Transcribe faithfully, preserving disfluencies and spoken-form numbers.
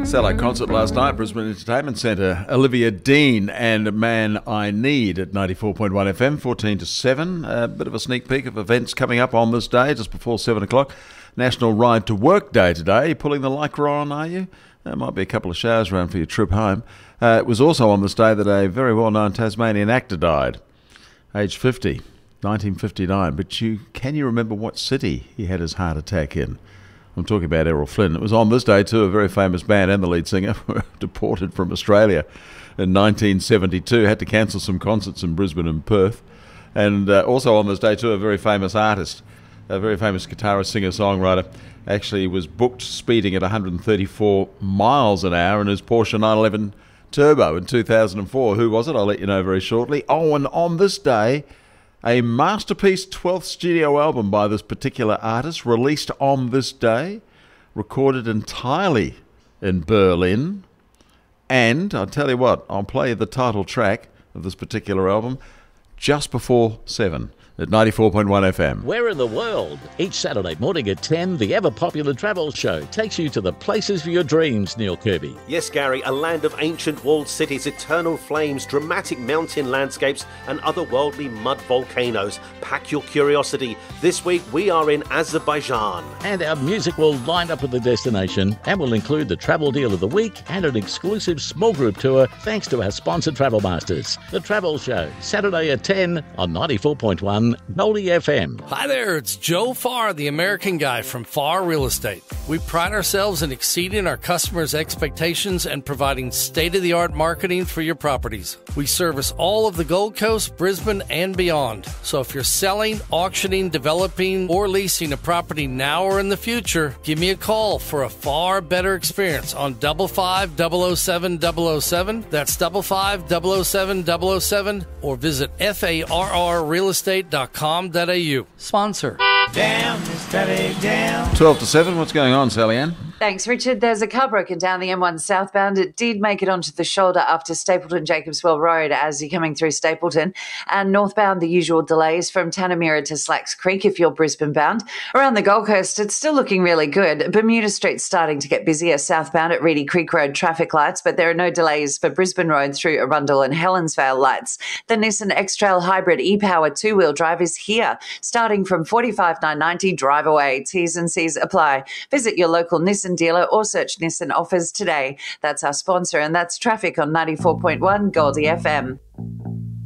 Satellite concert last night, Brisbane Entertainment Centre. Olivia Dean and Man I Need at ninety-four point one F M, fourteen to seven. A bit of a sneak peek of events coming up on this day, just before seven o'clock. National Ride to Work Day today. Pulling the lycra on, are you? There might be a couple of showers around for your trip home. Uh, it was also on this day that a very well-known Tasmanian actor died, aged fifty, nineteen fifty-nine. But you can you remember what city he had his heart attack in? I'm talking about Errol Flynn. It was on this day too, a very famous band and the lead singer were deported from Australia in nineteen seventy-two, had to cancel some concerts in Brisbane and Perth. And uh, also on this day too, a very famous artist, a very famous guitarist, singer, songwriter, actually was booked speeding at one hundred thirty-four miles an hour in his Porsche nine eleven Turbo in two thousand four. Who was it? I'll let you know very shortly. Oh, and on this day, a masterpiece twelfth studio album by this particular artist, released on this day, recorded entirely in Berlin. And I'll tell you what, I'll play the title track of this particular album just before seven at ninety-four point one F M. Where in the world? Each Saturday morning at ten, the ever-popular travel show takes you to the places of your dreams, Neil Kirby. Yes, Gary, a land of ancient walled cities, eternal flames, dramatic mountain landscapes and otherworldly mud volcanoes. Pack your curiosity. This week we are in Azerbaijan. And our music will line up with the destination and will include the travel deal of the week and an exclusive small group tour thanks to our sponsor Travel Masters. The Travel Show, Saturday at ten on ninety-four point one Goldie F M. Hi there, it's Joe Farr, the American Guy from Farr Real Estate. We pride ourselves in exceeding our customers' expectations and providing state-of-the-art marketing for your properties. We service all of the Gold Coast, Brisbane, and beyond. So if you're selling, auctioning, developing, or leasing a property now or in the future, give me a call for a far better experience on double five double oh seven double oh seven. That's double five double oh seven double oh seven, or visit F A R R real estate dot com dot a u. Sponsor. Down, down. twelve to seven, what's going on, Sally Ann? Thanks, Richard. There's a car broken down the M one southbound. It did make it onto the shoulder after Stapleton-Jacobswell Road as you're coming through Stapleton. And northbound, the usual delays from Tanamira to Slacks Creek if you're Brisbane bound. Around the Gold Coast, it's still looking really good. Bermuda Street's starting to get busier southbound at Reedy Creek Road traffic lights, but there are no delays for Brisbane Road through Arundel and Helensvale lights. The Nissan X-Trail Hybrid e-Power two-wheel drive is here, starting from forty-five thousand nine hundred ninety dollars. Drive away. T's and C's apply. Visit your local Nissan dealer or search Nissan offers today. That's our sponsor, and that's traffic on ninety-four point one Goldie F M.